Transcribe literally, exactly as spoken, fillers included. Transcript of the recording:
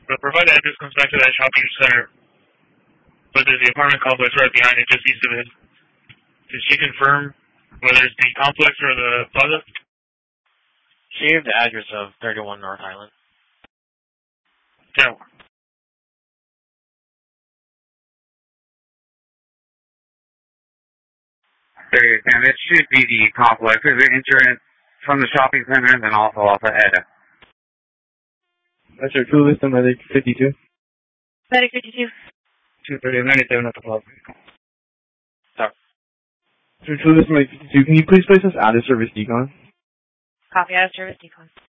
But provide the address comes back to that shopping center, but there's the apartment complex right behind it, just east of it. Did she confirm whether it's the complex or the plaza? She gave the address of thirty-one North Island. Yeah. And it should be the complex. There's an entrance from the shopping center and then also off ahead. That's your two list on Medic fifty-two. Medic fifty-two. two thirty, ninety-seven at the plaza. Sorry. Your two list on Medic fifty-two. Can you please place us out of service decon? Copy, out of service decon.